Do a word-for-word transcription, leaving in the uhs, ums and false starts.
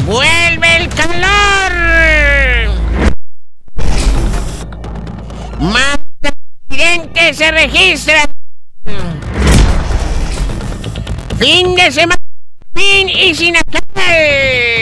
¡Vuelve el calor! ¡Más accidentes se registran! ¡Fin de semana! ¡Fin y sin acabar!